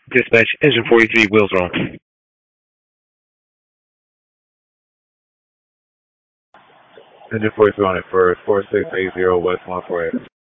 Dispatch, engine 43, wheels wrong. Engine 43 on it for 4680 West 148.